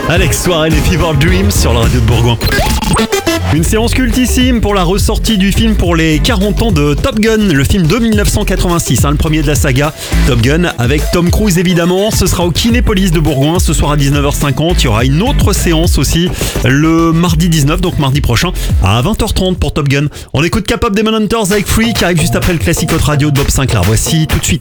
Alex Soirée, les Fever Dreams sur la radio de Bourgoin. Une séance cultissime pour la ressortie du film pour les 40 ans de Top Gun, le film de 1986, le premier de la saga Top Gun avec Tom Cruise évidemment. Ce sera au Kinépolis de Bourgoin ce soir à 19h50. Il y aura une autre séance aussi le mardi 19, donc mardi prochain à 20h30 pour Top Gun. On écoute K-pop Demon Hunters avec Free qui arrive juste après le classique haute radio de Bob Sinclair. Voici tout de suite.